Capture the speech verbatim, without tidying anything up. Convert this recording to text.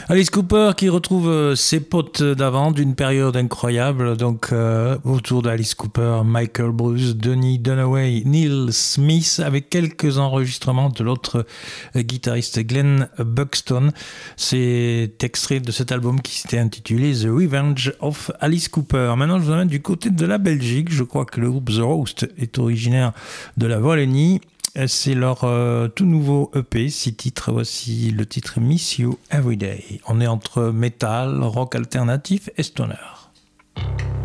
Alice Cooper qui retrouve euh, ses potes d'avant d'une période incroyable, donc euh, autour d'Alice Cooper, Michael Bruce, Denis Dunaway, Neil Smith, avec quelques enregistrements de l'autre euh, guitariste Glenn Buxton. C'est extrait de cet album qui s'était intitulé The Revenge of Alice Cooper. Maintenant, je vous emmène du côté de la Belgique. Je crois que le groupe The Roast est originaire de la Wallonie. C'est leur euh, tout nouveau E P, six titres. Voici le titre Miss You Everyday. On est entre metal, rock alternatif et stoner.